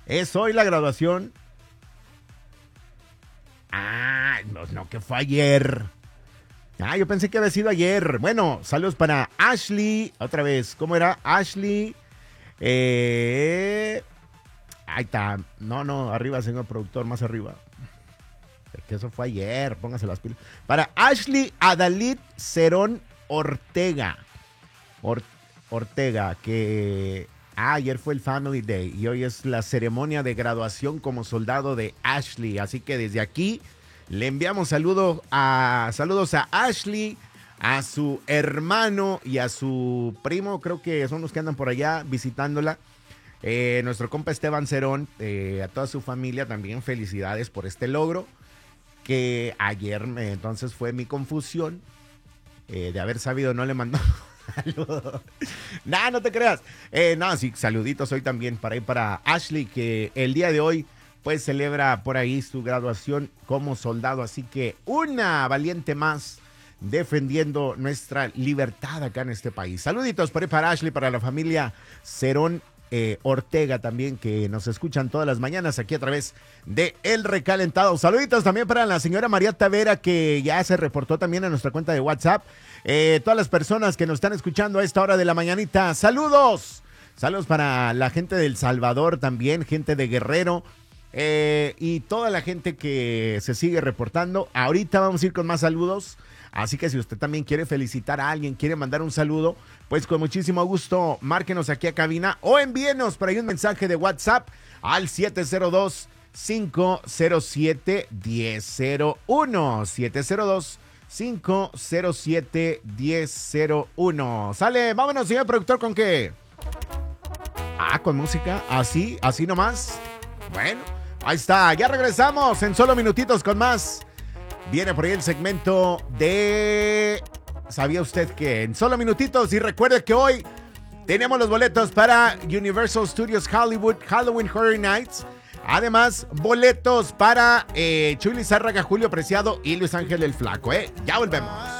¿Es hoy la graduación? No, que fue ayer. Yo pensé que había sido ayer. Bueno, saludos para Ashley. Otra vez, ¿cómo era? Ashley. Ahí está. No, arriba, señor productor, más arriba. Es que eso fue ayer, póngase las pilas. Para Ashley Adalid Cerón Ortega. Ortega, que ayer fue el Family Day y hoy es la ceremonia de graduación como soldado de Ashley. Así que desde aquí le enviamos saludos a Ashley, a su hermano y a su primo. Creo que son los que andan por allá visitándola. Nuestro compa Esteban Cerón, a toda su familia también felicidades por este logro. Que ayer entonces fue mi confusión de haber sabido, no le mandó saludos. No te creas. Sí, saluditos hoy también para Ashley, que el día de hoy pues celebra por ahí su graduación como soldado. Así que una valiente más defendiendo nuestra libertad acá en este país. Saluditos por ahí para Ashley, para la familia Cerón Ortega también, que nos escuchan todas las mañanas aquí a través de El Recalentado. Saluditos también para la señora María Tavera, que ya se reportó también a nuestra cuenta de WhatsApp. Todas las personas que nos están escuchando a esta hora de la mañanita, saludos para la gente del Salvador también, gente de Guerrero, y toda la gente que se sigue reportando. Ahorita vamos a ir con más saludos. Así que si usted también quiere felicitar a alguien, quiere mandar un saludo, pues con muchísimo gusto, márquenos aquí a cabina o envíenos por ahí un mensaje de WhatsApp al 702-507-1001. 702-507-1001. Sale, vámonos, señor productor, ¿con qué? Con música, así nomás. Bueno, ahí está, ya regresamos en solo minutitos con más. Viene por ahí el segmento de... ¿Sabía usted que? En solo minutitos, y recuerde que hoy tenemos los boletos para Universal Studios Hollywood Halloween Horror Nights. Además, boletos para Chuy Lizárraga, Julio Preciado y Luis Ángel el Flaco, Ya volvemos.